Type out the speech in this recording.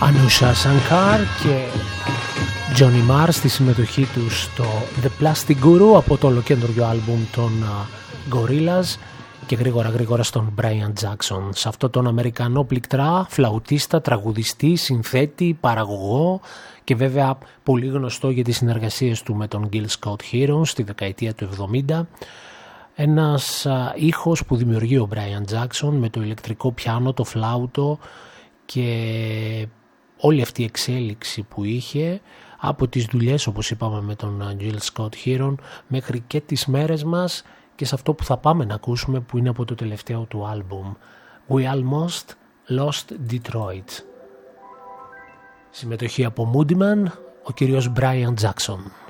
Anusha Shankar και Johnny Marr στη συμμετοχή τους στο The Plastic Guru από το ολοκέντρο άλμπουμ των Gorillaz και γρήγορα στον Brian Jackson. Σε αυτό τον Αμερικανό πληκτρά, φλαουτίστα, τραγουδιστή, συνθέτη, παραγωγό και βέβαια πολύ γνωστό για τις συνεργασίες του με τον Gil Scott-Heron στη δεκαετία του 70. Ένας ήχος που δημιουργεί ο Brian Jackson με το ηλεκτρικό πιάνο, το φλάουτο και όλη αυτή η εξέλιξη που είχε από τις δουλειές όπως είπαμε με τον Gil Scott-Heron μέχρι και τις μέρες μας και σε αυτό που θα πάμε να ακούσουμε που είναι από το τελευταίο του άλμπουμ We Almost Lost Detroit. Συμμετοχή από Moodyman, ο κύριος Brian Jackson.